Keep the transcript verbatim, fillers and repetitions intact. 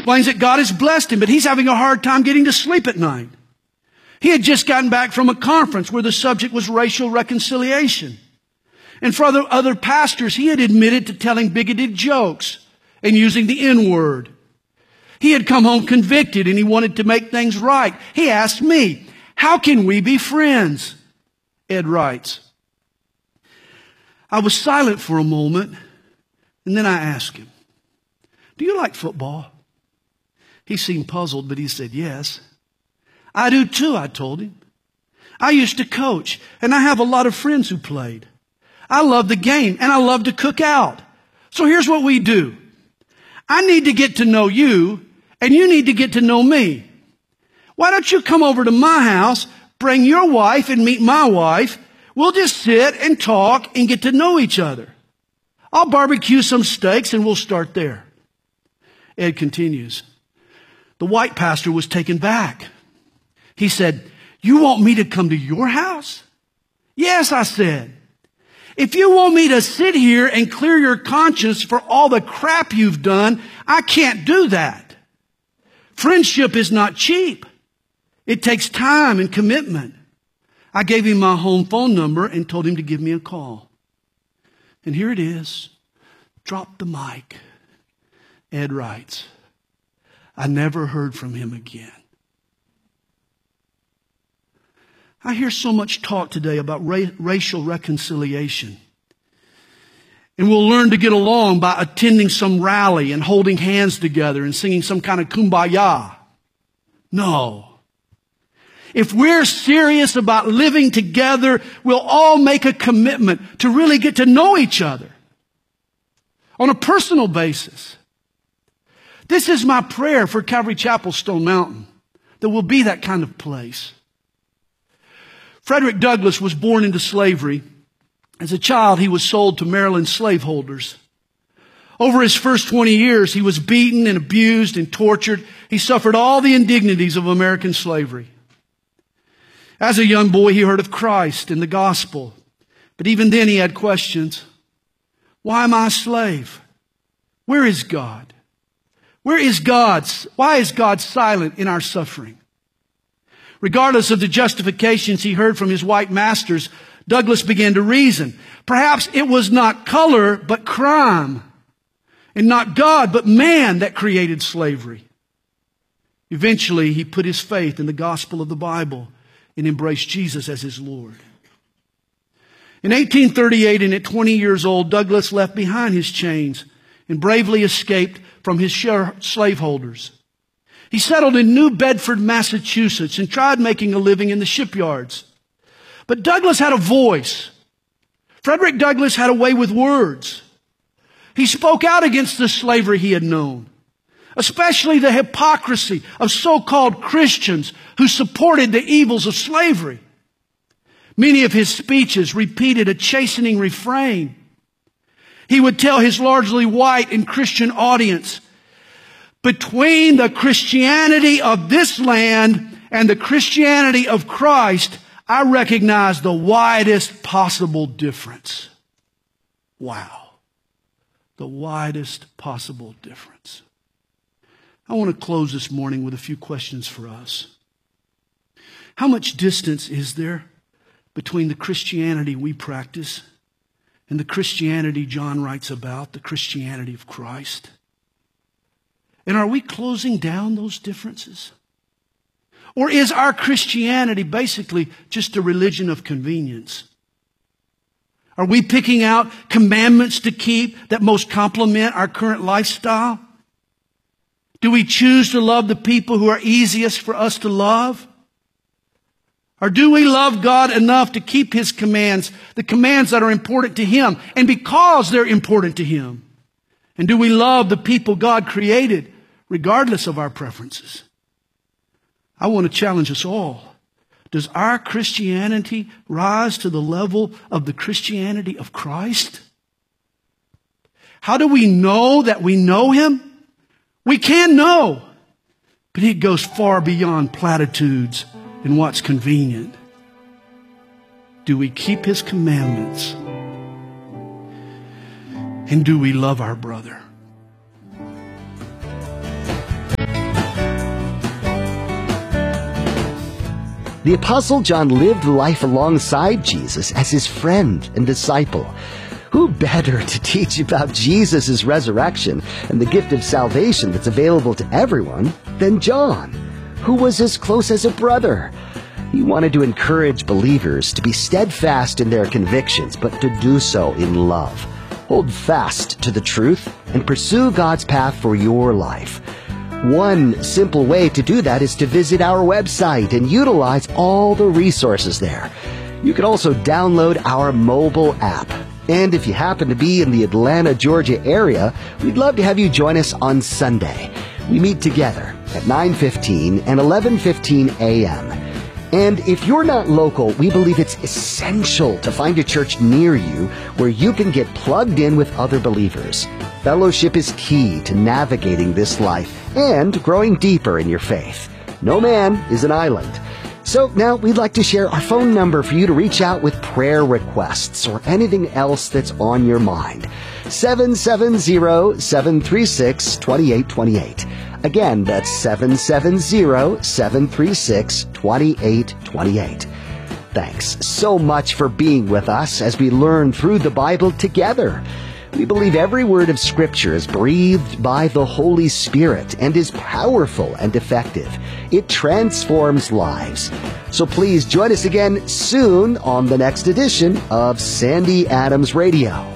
explains that God has blessed him, but he's having a hard time getting to sleep at night. He had just gotten back from a conference where the subject was racial reconciliation. And for other, other pastors, he had admitted to telling bigoted jokes and using the N-word. He had come home convicted and he wanted to make things right. He asked me, how can we be friends? Ed writes. I was silent for a moment, and then I asked him, do you like football? He seemed puzzled, but he said yes. I do too, I told him. I used to coach, and I have a lot of friends who played. I love the game, and I love to cook out. So here's what we do. I need to get to know you, and you need to get to know me. Why don't you come over to my house, bring your wife and meet my wife. We'll just sit and talk and get to know each other. I'll barbecue some steaks and we'll start there. Ed continues. The white pastor was taken back. He said, you want me to come to your house? Yes, I said. If you want me to sit here and clear your conscience for all the crap you've done, I can't do that. Friendship is not cheap. It takes time and commitment. I gave him my home phone number and told him to give me a call. And here it is. Drop the mic. Ed writes, I never heard from him again. I hear so much talk today about ra- racial reconciliation. And we'll learn to get along by attending some rally and holding hands together and singing some kind of kumbaya. No. If we're serious about living together, we'll all make a commitment to really get to know each other on a personal basis. This is my prayer for Calvary Chapel Stone Mountain, that we'll be that kind of place. Frederick Douglass was born into slavery. As a child, he was sold to Maryland slaveholders. Over his first twenty years, he was beaten and abused and tortured. He suffered all the indignities of American slavery. As a young boy, he heard of Christ and the gospel. But even then, he had questions. Why am I a slave? Where is God? Where is God? Why is God silent in our suffering? Regardless of the justifications he heard from his white masters, Douglass began to reason. Perhaps it was not color, but crime. And not God, but man that created slavery. Eventually, he put his faith in the gospel of the Bible and embraced Jesus as his Lord. In eighteen thirty-eight, and at twenty years old, Douglass left behind his chains and bravely escaped from his slaveholders. He settled in New Bedford, Massachusetts, and tried making a living in the shipyards. But Douglass had a voice. Frederick Douglass had a way with words. He spoke out against the slavery he had known, especially the hypocrisy of so-called Christians who supported the evils of slavery. Many of his speeches repeated a chastening refrain. He would tell his largely white and Christian audience, between the Christianity of this land and the Christianity of Christ, I recognize the widest possible difference. Wow. The widest possible difference. I want to close this morning with a few questions for us. How much distance is there between the Christianity we practice and the Christianity John writes about, the Christianity of Christ? And are we closing down those differences? Or is our Christianity basically just a religion of convenience? Are we picking out commandments to keep that most complement our current lifestyle? Do we choose to love the people who are easiest for us to love? Or do we love God enough to keep His commands, the commands that are important to Him, and because they're important to Him? And do we love the people God created, regardless of our preferences? I want to challenge us all. Does our Christianity rise to the level of the Christianity of Christ? How do we know that we know Him? We can know, but it goes far beyond platitudes and what's convenient. Do we keep His commandments? And do we love our brother? The Apostle John lived life alongside Jesus as his friend and disciple. Who better to teach about Jesus' resurrection and the gift of salvation that's available to everyone than John, who was as close as a brother? He wanted to encourage believers to be steadfast in their convictions, but to do so in love. Hold fast to the truth and pursue God's path for your life. One simple way to do that is to visit our website and utilize all the resources there. You can also download our mobile app. And if you happen to be in the Atlanta, Georgia area, we'd love to have you join us on Sunday. We meet together at nine fifteen and eleven fifteen a.m. And if you're not local, we believe it's essential to find a church near you where you can get plugged in with other believers. Fellowship is key to navigating this life and growing deeper in your faith. No man is an island. So now we'd like to share our phone number for you to reach out with prayer requests or anything else that's on your mind. seven seven zero, seven three six, two eight two eight. Again, that's seven seven zero, seven three six, two eight two eight. Thanks so much for being with us as we learn through the Bible together. We believe every word of Scripture is breathed by the Holy Spirit and is powerful and effective. It transforms lives. So please join us again soon on the next edition of Sandy Adams Radio.